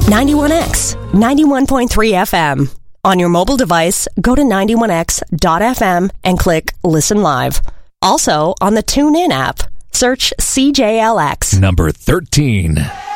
91X, 91.3 FM. On your mobile device, go to 91x.fm and click Listen Live. Also, on the TuneIn app, search CJLX. Number 13.